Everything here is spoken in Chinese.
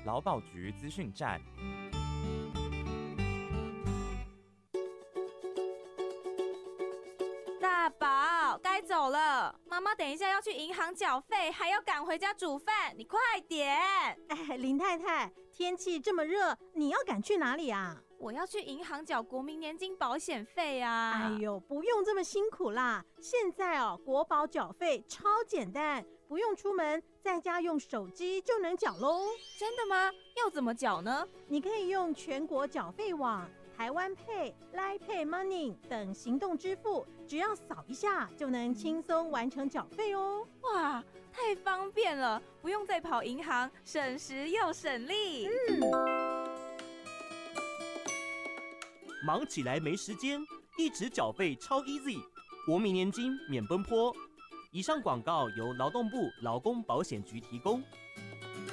劳保局资讯站。 大宝，该走了，妈妈等一下要去银行缴费，还要赶回家煮饭，你快点！ 哎，林太太，天气这么热，你要赶去哪里啊？ 我要去银行缴国民年金保险费啊！ 哎呦，不用这么辛苦啦，现在国保缴费超简单，不用出门，在家用手机就能缴咯。 真的吗？要怎么缴呢？ 你可以用全国缴费网、台湾 Pay、Line Pay Money 等行动支付，只要扫一下就能轻松完成缴费哦。 哇，太方便了，不用再跑银行，省时又省力。 忙起来没时间，一直缴费超 easy， 国民年金免奔波。以上广告由劳动部劳工保险局提供。